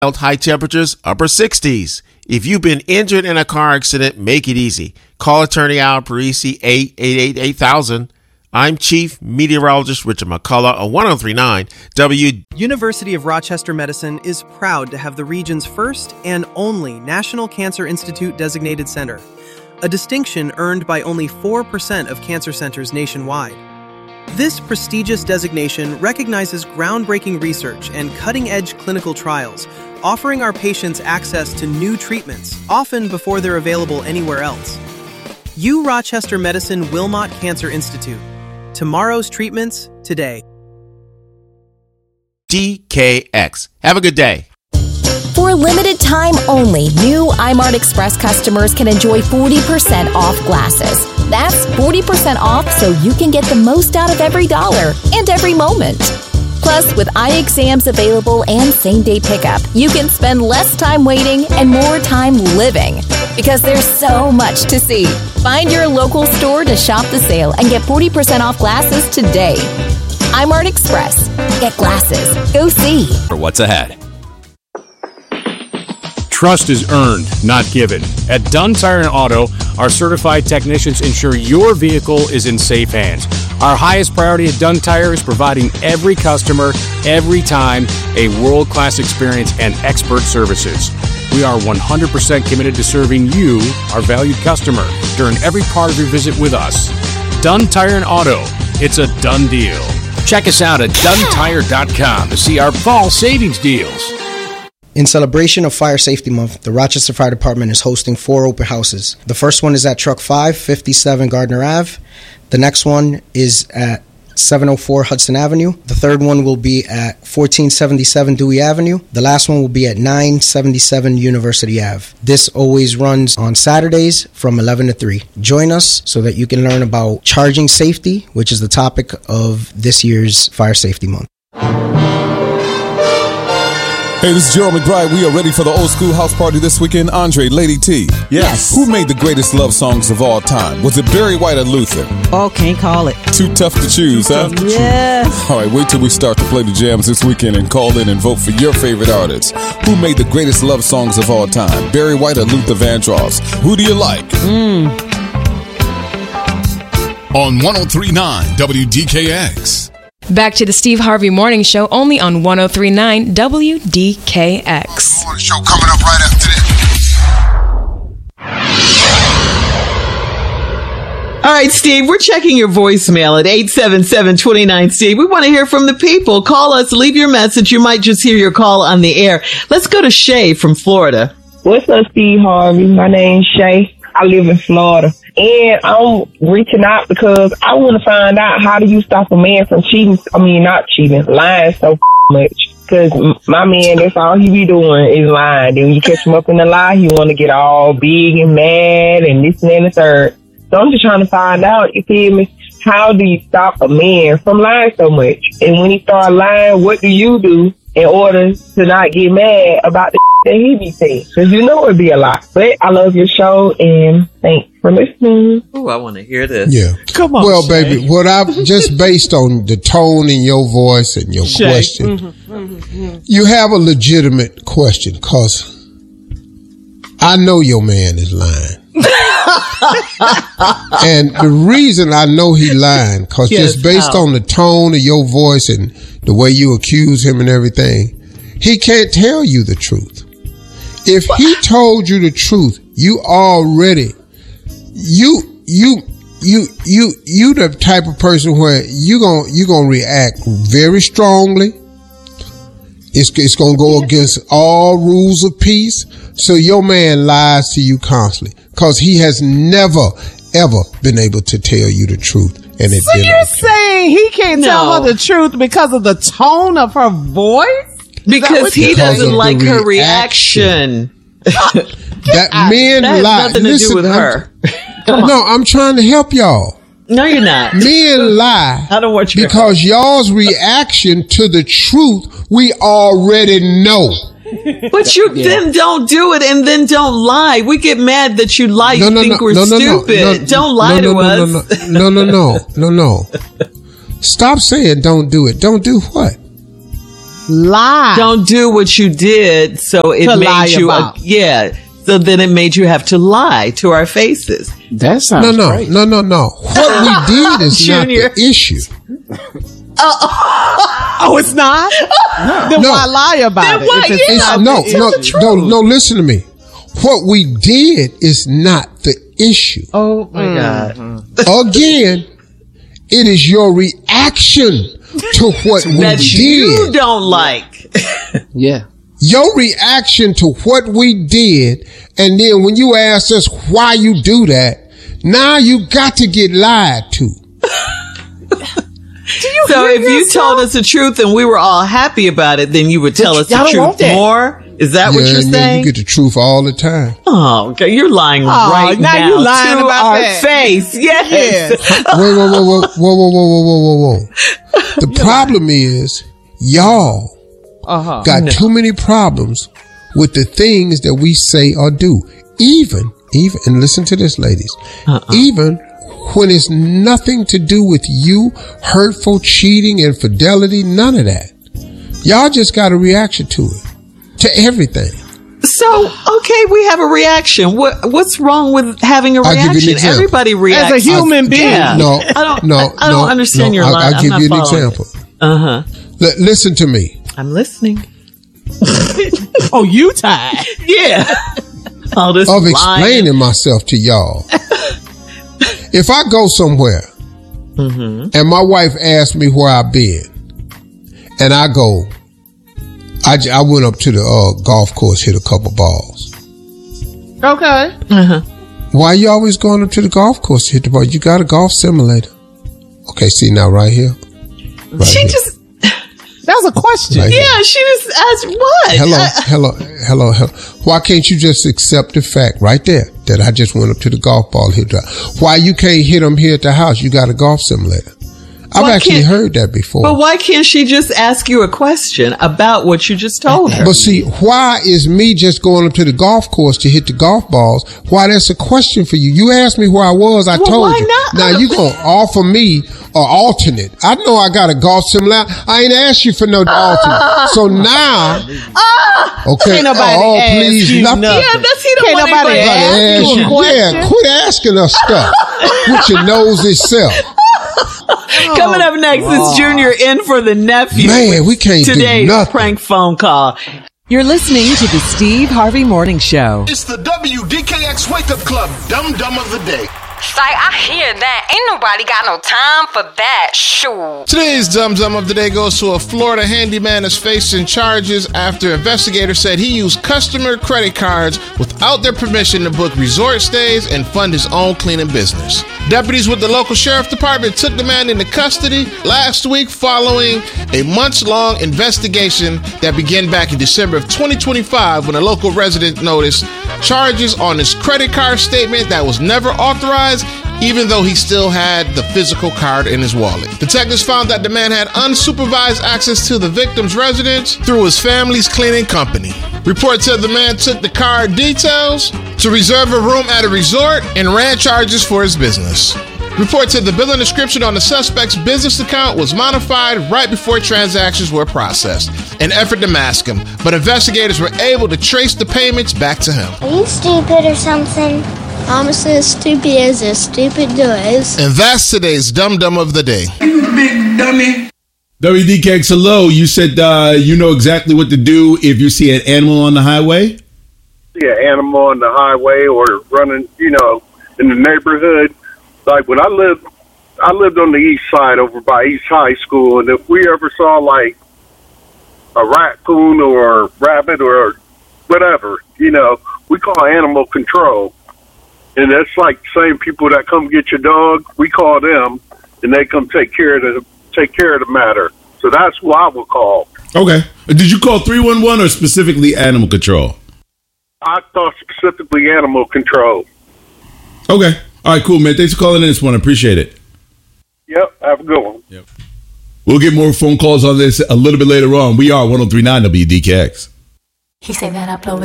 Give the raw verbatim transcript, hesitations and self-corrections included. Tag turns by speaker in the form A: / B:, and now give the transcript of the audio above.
A: High temperatures, upper sixties. If you've been injured in a car accident, make it easy. Call attorney Al Parisi, eight eight eight, eight thousand. I'm Chief Meteorologist Richard McCullough on one oh three point nine W.
B: University of Rochester Medicine is proud to have the region's first and only National Cancer Institute designated center, a distinction earned by only four percent of cancer centers nationwide. This prestigious designation recognizes groundbreaking research and cutting-edge clinical trials, offering our patients access to new treatments, often before they're available anywhere else. U Rochester Medicine Wilmot Cancer Institute. Tomorrow's treatments today.
A: D K X. Have a good day.
C: For a limited time only, new iMart Express customers can enjoy forty percent off glasses. That's forty percent off so you can get the most out of every dollar and every moment. Plus, with eye exams available and same-day pickup, you can spend less time waiting and more time living. Because there's so much to see. Find your local store to shop the sale and get forty percent off glasses today. iMart Express. Get glasses. Go see.
D: For what's ahead.
E: Trust is earned, not given. At Dunn Tire and Auto, our certified technicians ensure your vehicle is in safe hands. Our highest priority at Dunn Tire is providing every customer, every time, a world-class experience and expert services. We are one hundred percent committed to serving you, our valued customer, during every part of your visit with us. Dunn Tire and Auto. It's a done deal.
D: Check us out at Dunn Tire dot com to see our fall savings deals.
F: In celebration of Fire Safety Month, the Rochester Fire Department is hosting four open houses. The first one is at Truck five, fifty-seven Gardner Avenue. The next one is at seven oh four Hudson Avenue. The third one will be at fourteen seventy-seven Dewey Avenue. The last one will be at nine seventy-seven University Avenue. This always runs on Saturdays from eleven to three. Join us so that you can learn about charging safety, which is the topic of this year's Fire Safety Month.
G: Hey, this is Gerald McBride. We are ready for the old school house party this weekend. Andre, Lady T.
H: Yes.
G: Who made the greatest love songs of all time? Was it Barry White or Luther?
H: Oh, can't call it.
G: Too tough to choose,
H: Too
G: huh?
H: tough to yes.
G: All right, wait till we start to play the jams this weekend and call in and vote for your favorite artists. Who made the greatest love songs of all time? Barry White or Luther Vandross? Who do you like?
H: Mm.
I: On one oh three point nine W D K X.
J: Back to the Steve Harvey Morning Show, only on one oh three point nine W D K X.
I: Morning show coming up right after this.
K: All right, Steve, we're checking your voicemail at eight seven seven, two nine Steve. We want to hear from the people. Call us, leave your message. You might just hear your call on the air. Let's go to Shay from Florida.
L: What's up, Steve Harvey? My name's Shay. I live in Florida. And I'm reaching out because I want to find out, how do you stop a man from cheating? I mean, not cheating, lying so much. Because my man, that's all he be doing is lying. Then when you catch him up in the lie, he want to get all big and mad and this and that and the third. So I'm just trying to find out, you feel me, how do you stop a man from lying so much? And when he start lying, what do you do in order to not get mad about the that he be saying? Because you know it'd be a lot. But I love your show, and thanks for listening.
K: Oh, I want to hear this.
M: Yeah.
K: Come on,
M: Well,
K: Shay.
M: baby, what I've just based on the tone in your voice and your
K: Shay.
M: question,
K: Mm-hmm, mm-hmm.
M: you have a legitimate question, because I know your man is lying. And the reason I know he lying, because
K: Yes,
M: just based
K: how?
M: on the tone of your voice and the way you accuse him and everything, he can't tell you the truth. If he told you the truth, you already, you, you, you, you, you the type of person where you gon' you gonna react very strongly. It's, it's gonna go against all rules of peace. So your man lies to you constantly, because he has never, ever been able to tell you the truth. And it's
H: So
M: been
H: you're
M: okay.
H: saying he can't tell
K: No.
H: her the truth because of the tone of her voice?
K: Because he
M: Because
K: doesn't
M: of the
K: like her
M: reaction.
K: reaction.
M: That men
K: That has
M: lie.
K: nothing to
M: Listen,
K: do with
M: I'm-
K: her.
M: No, I'm trying to help y'all.
K: No, you're not.
M: Men lie
K: I don't want you
M: because y'all's reaction to the truth, we already know.
K: But you then don't do it and then don't lie. We get mad that you lie. You think we're stupid. Don't lie
M: no,
K: to
M: no,
K: us.
M: No, no, no, no, no, no. Stop saying don't do it. Don't do what?
H: lie.
K: Don't do what you did, so it
H: To
K: made
H: lie
K: you.
H: about.
K: Uh, yeah. So then it made you have to lie to our faces.
D: That sounds
M: No, no,
D: great.
M: no, no, no. What we did is not
K: Junior.
M: the issue.
H: Oh, it's not? Then
M: No.
H: why lie about
K: Then
H: it?
K: why-
H: if it's
K: yeah.
H: not
M: No,
H: the
M: no,
H: issue?
M: no, no, listen to me. What we did is not the issue.
K: Oh my God.
M: Again, it is your reaction to what we
K: That you
M: did.
K: don't like.
D: Yeah.
M: Your reaction to what we did, and then when you ask us why you do that, now you got to get lied to.
K: So if you told us the truth and we were all happy about it, then you would tell us the
D: Y'all don't want
K: truth
D: that.
K: more? Is that what
M: Yeah,
K: you're
M: and then
K: saying?
M: you get the truth all the time.
K: Oh, okay. You're lying right
H: now
K: now,
H: you lying
K: to
H: about
K: our
H: that.
K: face. Yes.
H: Yeah.
M: Whoa, whoa, whoa, whoa, whoa, whoa, whoa, whoa, whoa, whoa, whoa. The problem is y'all
H: Uh-huh.
M: got too many problems with the things that we say or do. Even, even, and listen to this, ladies.
K: Uh-uh.
M: Even when it's nothing to do with you, hurtful, cheating, infidelity, none of that. Y'all just got a reaction to it, to everything.
K: So, okay, we have a reaction. What What's wrong with having a
M: I'll give you an
K: reaction?
M: example.
K: Everybody reacts.
H: As a human being.
K: Yeah.
M: No,
K: I don't,
M: no,
K: I, I don't
M: no,
K: understand
M: no,
K: your
M: I'll,
K: line.
M: I'll
K: I'm
M: give
K: not
M: you an
K: following.
M: example.
K: Uh-huh.
M: L- listen to me.
K: I'm listening.
H: Oh, you tied.
K: Yeah. All this
M: Of
K: lying.
M: explaining myself to y'all. If I go somewhere
K: Mm-hmm.
M: and my wife asks me where I've been, and I go, I, j- I went up to the uh, golf course, hit a couple balls.
H: Okay.
K: Uh-huh.
M: Why you always going up to the golf course to hit the ball? You got a golf simulator. Okay, see now right here. Right
K: She
M: here.
K: just,
H: That was a question.
M: Right here.
K: yeah, she just asked what?
M: Hello,
K: I-
M: hello, hello, hello. Why can't you just accept the fact right there that I just went up to the golf ball hit that? Why you can't hit them here at the house? You got a golf simulator. I've
K: Why
M: actually
K: can't-
M: heard that before.
K: But why can't she just ask you a question about what you just told her?
M: But see, why is me just going up to the golf course to hit the golf balls? Why that's a question for you? You asked me where I was, I
K: Well,
M: told
K: why
M: you.
K: not?
M: Now you gonna offer me an alternate. I know I got a golf simulator. I ain't asked you for no alternate. So now, okay,
H: Ain't nobody
M: oh
H: ask
M: please,
H: you
M: nothing.
H: nothing.
K: Yeah, that's he the
H: Can't
K: one that
H: nobody
K: like,
H: ask
M: Ask
H: you a
M: you.
H: question?
M: Yeah, quit asking us stuff with your nose itself.
K: Coming up next is Junior in for the nephew.
M: Man, we can't do
K: Today's
M: nothing.
K: prank phone call.
N: You're listening to the Steve Harvey Morning Show.
O: It's the W D K X Wake Up Club Dum Dum of the Day.
P: Say, I hear that. Ain't nobody got no time for that. Shoot.
A: Today's Dum Dum of the Day goes to a Florida handyman that's facing charges after investigators said he used customer credit cards without their permission to book resort stays and fund his own cleaning business. Deputies with the local sheriff department took the man into custody last week following a months-long investigation that began back in December of twenty twenty-five when a local resident noticed charges on his credit card statement that was never authorized, even though he still had the physical card in his wallet. Detectives found that the man had unsupervised access to the victim's residence through his family's cleaning company. Reports said the man took the card details to reserve a room at a resort and ran charges for his business. Reports said the billing description on the suspect's business account was modified right before transactions were processed, an effort to mask him, but investigators were able to trace the payments back to him.
Q: Are you stupid or something? I'm as stupid as a stupid does.
A: And that's today's Dum Dum of the Day.
O: You big dummy.
R: W D K X, hello. You said uh, you know exactly what to do if you see an animal on the highway?
S: See an animal on the highway or running, you know, in the neighborhood. Like when I lived, I lived on the east side over by East High School, and if we ever saw like a raccoon or a rabbit or whatever, you know, we call animal control. And that's like the same people that come get your dog, we call them, and they come take care of the take care of the matter. So that's who I would call.
R: Okay. Did you call three one one or specifically animal control?
S: I thought specifically animal control.
R: Okay. All right, cool, man. Thanks for calling in this one. I appreciate it.
S: Yep, have a good one.
R: Yep. We'll get more phone calls on this a little bit later on. We are one oh three point nine W D K X.
C: He said that upload